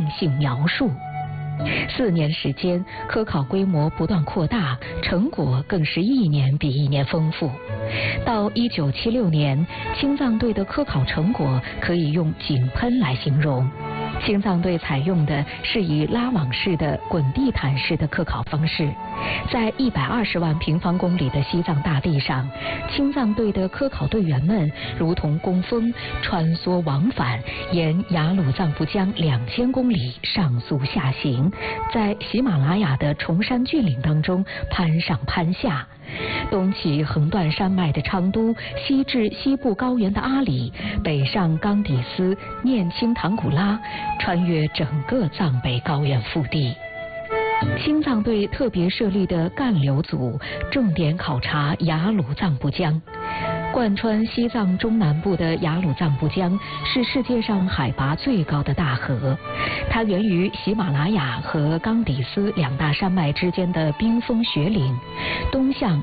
性描述。4年时间，科考规模不断扩大，成果更是一年比一年丰富。到1976年，青藏队的科考成果可以用井喷来形容。青藏队采用的是以拉网式的滚地毯式的科考方式，在120万平方公里的西藏大地上，青藏队的科考队员们如同工蜂穿梭往返，沿雅鲁藏布江2000公里上溯下行，在喜马拉雅的崇山峻岭当中攀上攀下，东起横断山脉的昌都，西至西部高原的阿里，北上冈底斯、念青唐古拉，穿越整个藏北高原腹地。青藏队特别设立的干流组重点考察雅鲁藏布江。贯穿西藏中南部的雅鲁藏布江是世界上海拔最高的大河，它源于喜马拉雅和冈底斯2大山脉之间的冰封雪岭，东向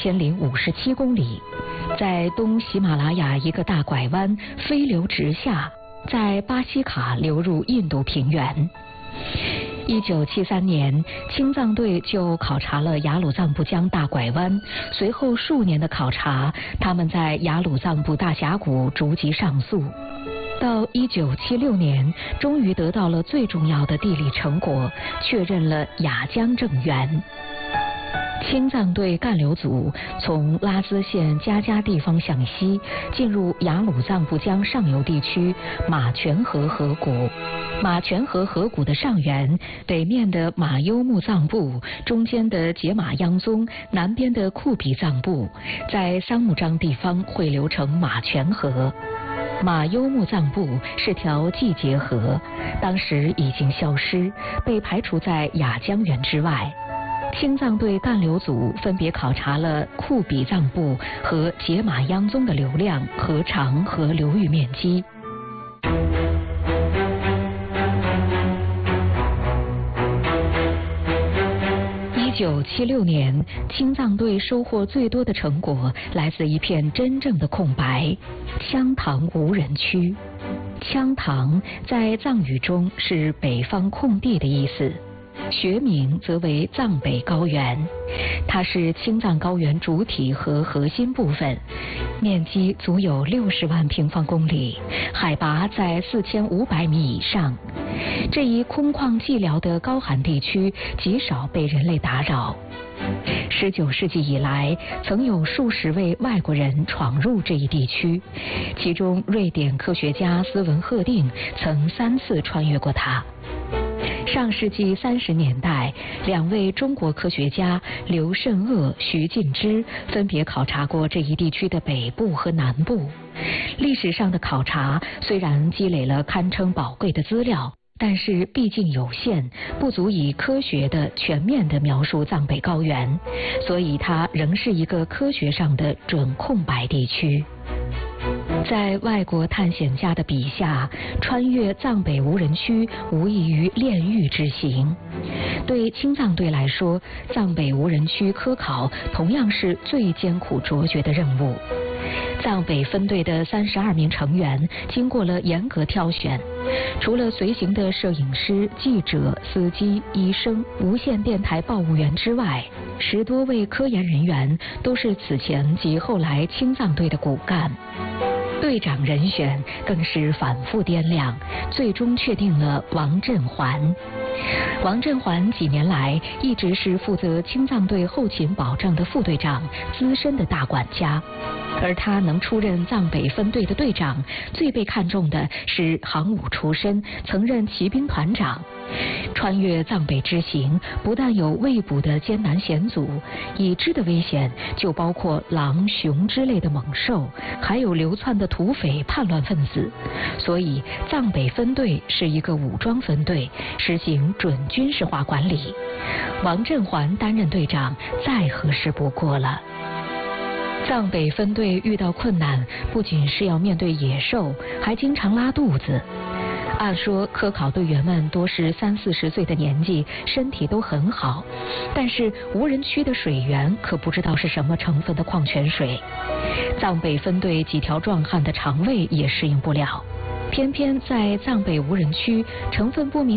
2057公里，在东喜马拉雅一个大拐弯飞流直下，在巴西卡流入印度平原。1973年，青藏队就考察了雅鲁藏布江大拐弯。随后数年的考察，他们在雅鲁藏布大峡谷逐级上溯。到1976年，终于得到了最重要的地理成果，确认了雅江正源。青藏队干流组从拉孜县佳佳地方向西，进入雅鲁藏布江上游地区马泉河河谷。马泉河河谷的上源，北面的马优木藏布，中间的杰玛央宗，南边的库比藏布，在桑木章地方汇流成马泉河。马优木藏布是条季节河，当时已经消失，被排除在雅江源之外。青藏队干流组分别考察了库比藏布和杰玛央宗的流量、河长和流域面积。1976年，青藏队收获最多的成果来自一片真正的空白——羌塘无人区。羌塘在藏语中是北方空地的意思，学名则为藏北高原，它是青藏高原主体和核心部分，面积足有60万平方公里，海拔在4500米以上。这一空旷寂寥的高寒地区极少被人类打扰。19世纪以来，曾有数十位外国人闯入这一地区，其中瑞典科学家斯文赫定曾3次穿越过它。上世纪30年代，2位中国科学家刘慎鄂、徐进之分别考察过这一地区的北部和南部。历史上的考察虽然积累了堪称宝贵的资料，但是毕竟有限，不足以科学的、全面的描述藏北高原，所以它仍是一个科学上的准空白地区。在外国探险家的笔下，穿越藏北无人区无异于炼狱之行。对青藏队来说，藏北无人区科考同样是最艰苦卓绝的任务。藏北分队的32名成员经过了严格挑选，除了随行的摄影师、记者、司机、医生、无线电台报务员之外，10多位科研人员都是此前及后来青藏队的骨干。队长人选更是反复掂量，最终确定了王振环。王振环几年来一直是负责青藏队后勤保障的副队长，资深的大管家。而他能出任藏北分队的队长，最被看重的是航母出身，曾任骑兵团长。穿越藏北之行，不但有未捕的艰难险阻，已知的危险就包括狼、熊之类的猛兽，还有流窜的土匪、叛乱分子。所以，藏北分队是一个武装分队，实行准军事化管理。王振环担任队长，再合适不过了。藏北分队遇到困难，不仅是要面对野兽，还经常拉肚子。按说科考队员们多是30-40岁的年纪，身体都很好，但是无人区的水源可不知道是什么成分的矿泉水，藏北分队几条壮汉的肠胃也适应不了。偏偏在藏北无人区，成分不明